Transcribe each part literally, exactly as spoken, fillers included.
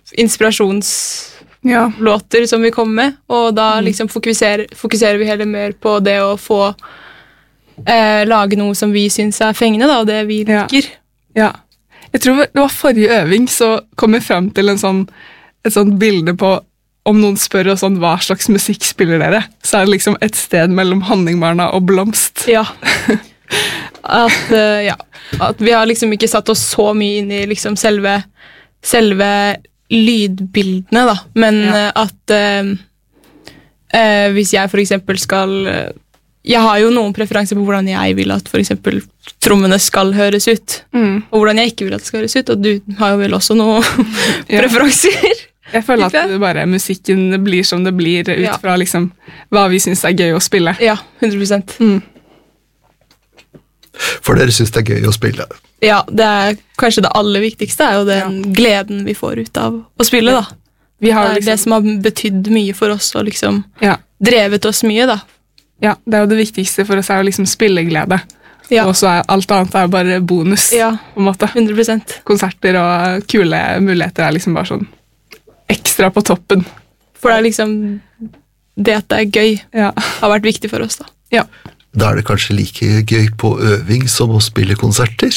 inspirasjonslåter som vi kommer med, og da liksom fokuserer, fokuserer vi heller mer på det å få eh, lage noe som vi synes er fengende, da, og det vi liker. Ja. Ja. Jeg tror det var forrige øving, så kom vi frem til en sånn, et sånt bilde på om noen spør oss sånn, hva slags musikk spiller dere, så er det liksom et sted mellom Honningbarna og Blomst. Ja. At, uh, ja. At vi har liksom ikke satt oss så mye inn i liksom selve, selve lydbildene, da. Men ja. uh, at uh, uh, hvis jeg for eksempel skal... Uh, jeg har jo noen preferanser på hvordan jeg vil at for eksempel trommene skal høres ut, mm. og hvordan jeg ikke vil at det skal høres ut, og du har jo vel også noen preferanser. Jeg føler at det bare, musikken blir som det blir ut ja. Fra liksom, hva vi synes er gøy å spille. Ja, hundre prosent. Mm. For dere synes det er gøy å spille? Ja, det er kanskje det aller viktigste, er jo den ja. Gleden vi får ut av å spille, da. Vi har det er liksom, det som har betydd mye for oss, og liksom ja. Drevet oss mye, da. Ja, det er jo det viktigste for oss er jo liksom spilleglede. Ja. Og så er alt annet er bare bonus, ja. På en måte. hundre prosent. Konserter og kule muligheter er liksom bare sånn ekstra på toppen. For det er liksom det at det er gøy ja. Har vært viktig for oss, da. Ja. Da er det kanskje like gøy på øving som å spille konserter?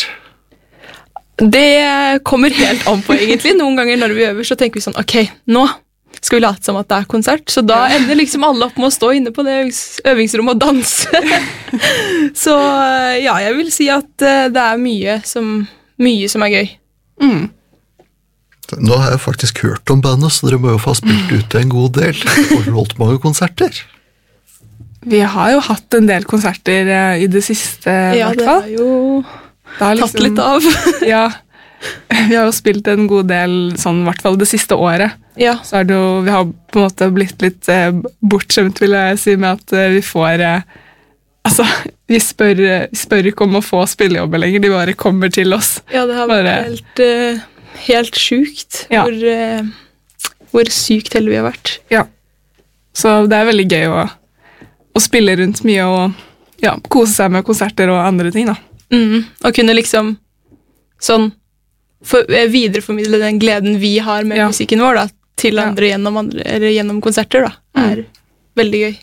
Det kommer helt an på, egentlig. Noen ganger når vi øver, så tenker vi sånn, ok, nå skal vi late som at det er konsert, så da ender liksom alle opp med å stå inne på det øvingsrommet og danse. Så ja, jeg vil si at det er mye som, mye som er gøy. Mm. Nå har jeg faktisk hørt om bandet, så dere må jo få spilt ut en god del. Har dere holdt mange konserter? Vi har jo hatt en del konserter i det siste, ja, det har jo det har liksom, tatt litt av. Ja, vi har jo spilt en god del, sånn, i hvert fall det siste året. Ja. Så er det jo, vi har på en måte blitt litt eh, bortskjemt, vil jeg si, med at eh, vi får, eh, altså, vi spør, spør ikke om å få spillejobber lenger, de bare kommer til oss. Ja, det har vært bare, helt, uh, helt sykt, ja. hvor, uh, hvor sykt heldig vi har vært. Ja, så det er veldig gøy å, å spille rundt mye og ja, kose seg med konserter og andre ting, da. Mm, og kunne liksom sånn for, videreformidle den gleden vi har med ja. Musikken vår da, til andre, ja. gjennom, andre eller gjennom konserter da, er mm. veldig gøy.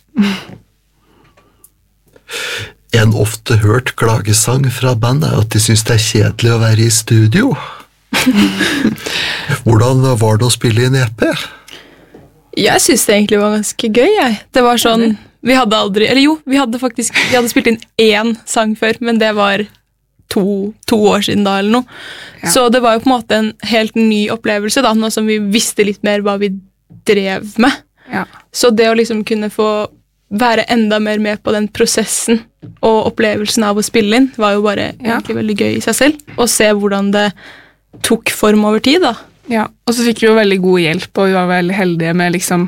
En ofte hørt klagesang fra band er at de synes det er kjedelig å være i studio. Hvordan var det å spille i en E P? Jeg synes det egentlig var ganske gøy, jeg. Det var sånn, vi hadde aldri, eller jo, vi hadde faktisk, vi hadde spilt inn én sang før, men det var To, to år siden da, eller noe. Ja. Så det var jo på en måte en helt ny opplevelse, da, nå som vi visste litt mer hva vi drev med. Ja. Så det å liksom kunne få være enda mer med på den prosessen og opplevelsen av å spille inn, var jo bare ja. Egentlig veldig gøy i seg selv. Og se hvordan det tok form over tid, da. Ja, og så fikk vi jo veldig god hjelp, og vi var veldig heldige med liksom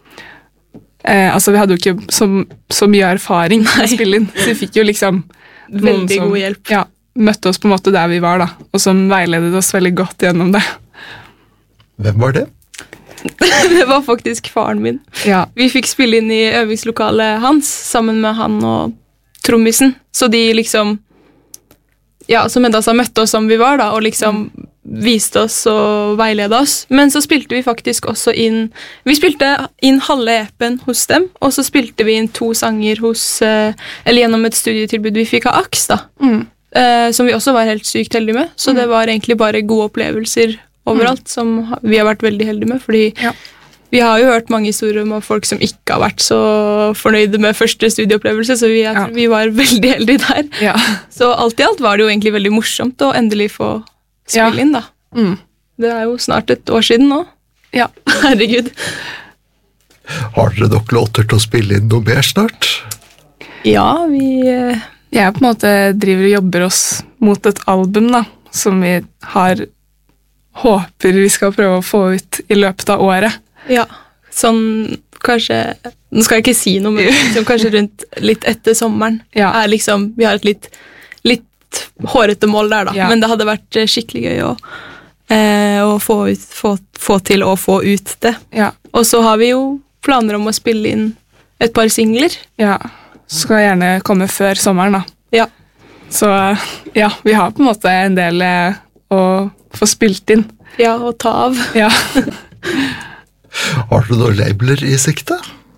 eh, altså vi hadde jo ikke så, så mye erfaring med å spille inn, så vi fikk jo liksom veldig som, god hjelp. Ja, møtte oss på en måte der vi var da, og som veiledet oss veldig godt gjennom det. Hvem var det? Det var faktisk faren min. Ja. Vi fikk spille inn i øvingslokalet hans, sammen med han og trommisen, så de liksom, ja, som enda så møtte oss som vi var da, og liksom mm. viste oss og veiledet oss. Men så spilte vi faktisk også inn, vi spilte inn halve E P-en hos dem, og så spilte vi inn to sanger hos, eller gjennom et studietilbud vi fikk av Aks da. Mm. Uh, som vi også var helt sykt heldige med, så mm. det var egentlig bare gode opplevelser overalt, mm. som vi har vært veldig heldige med, fordi ja. Vi har jo hørt mange historier om folk som ikke har vært så fornøyde med første studieopplevelse, så vi, ja. vi var veldig heldige der. Ja. Så alt i alt var det jo egentlig veldig morsomt å endelig få spille ja. inn da. Mm. Det er jo snart et år siden nå. Ja, herregud. Har dere nok låter til å spille inn noe mer snart? Ja, vi... Jeg på en måte driver og jobber oss mot et album da, som vi har håper vi skal prøve å få ut i løpet av året. Ja, sånn kanskje, nå skal jeg ikke si noe, men liksom, kanskje rundt litt etter sommeren. Ja. Er liksom, vi har et litt, litt hårete mål der da, ja. Men det hadde vært skikkelig gøy å, eh, å få, ut, få, få til å få ut det. Ja. Og så har vi jo planer om å spille inn et par singler. Ja, så skal jeg gjerne komme før sommeren da. Ja. Så ja, vi har på en måte en del å få spilt inn. Ja, og ta av. Ja. Har du noen labeler i sikte?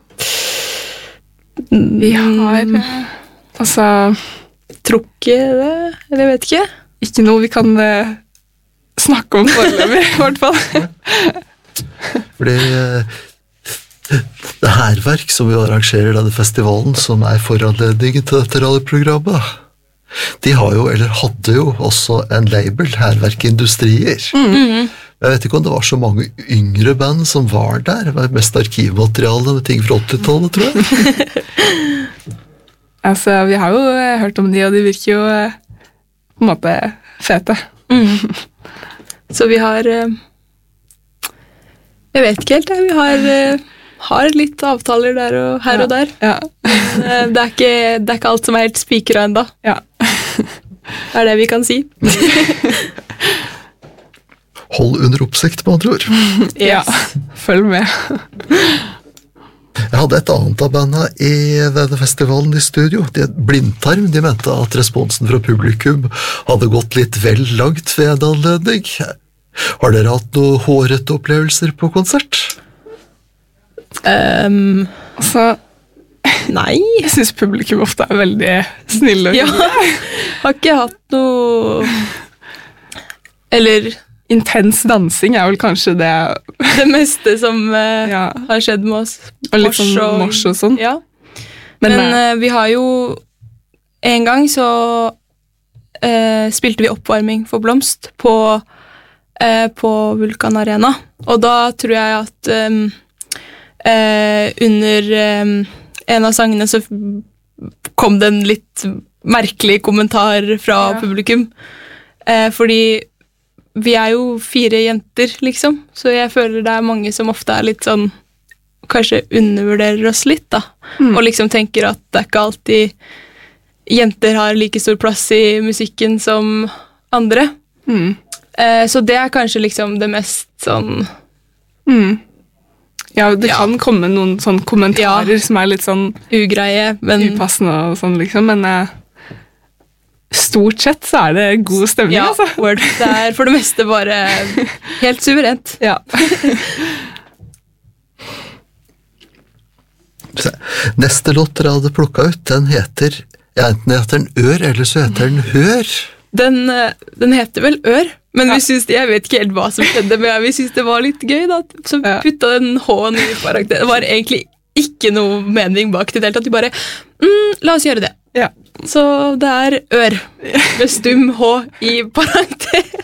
Vi har eh, altså Tror ikke det, eller jeg vet ikke. ikke noe vi kan eh, snakke om foreløpig, i hvert fall. Fordi eh, det hærverk som vi arrangerer denne festivalen, som er foranledningen til dette radioprogrammet, de har jo, eller hadde jo også en label, Hærverk Industrier. Mm. Jeg vet ikke om det var så mange yngre band som var der. Det var mest arkivmateriale med ting fra åttitallet, tror jeg. Altså, vi har jo eh, hørt om de, og de virker jo eh, på en måte fete. Mm. Så vi har eh, Jeg vet ikke helt, jeg. Vi har, eh, har litt avtaler der og her Ja. og der. Ja. Men, eh, det, er ikke, det er ikke alt som er helt spikra ennå. Ja. Det er det vi kan si. Hold under oppsikt, med andre ord. Ja. Følg med. Jeg hadde et annet av bandene i denne festivalen i studio. De, Blindtarm, de mente at responsen fra publikum hadde gått litt vel langt ved en anledning. Har dere hatt noen hårete opplevelser på konsert? Um, Altså, nei. jeg synes publikum ofte er veldig snille. Og Ja. Har ikke hatt noe Eller Intens dansing er vel kanskje det, det meste som eh, ja. har skjedd med oss. Og litt sånn mors og sånn. Ja. Men, Men, eh, eh, vi har jo En gang så eh, spilte vi oppvarming for Blomst på, eh, på Vulkan Arena. Og da tror jeg at em, eh, under em, en av sangene så kom det en litt merkelig kommentar fra Ja. publikum. Eh, fordi vi er jo fire jenter, liksom, så jeg føler det er mange som ofte er litt sånn kanskje undervurderer oss litt, da. Mm. Og liksom tenker at det er ikke alltid jenter har like stor plass i musikken som andre. mm, Eh, så det er kanskje liksom det mest sånn mm. Ja, det Ja. kan komme noen sånn kommentarer som er litt sånn ugreie, men upassende og sånn, liksom, men eh, stort sett så er det god stemning, ja, altså. word. Det er for det meste bare helt suverent. Ja. Se, Neste låt dere hadde plukket ut, den heter, ja, enten heter den Ør, eller så heter den Hør. Den, eh, den heter vel Ør, men Ja. vi synes, jeg vet ikke helt hva som skjedde, men vi synes det var litt gøy da, så Ja. putta den H-en i karakter. Det var egentlig ikke noe mening bak det, i det hele tatt. Vi bare, mm, la oss gjøre det. Ja. Så det er Ør, med stum H i parentes.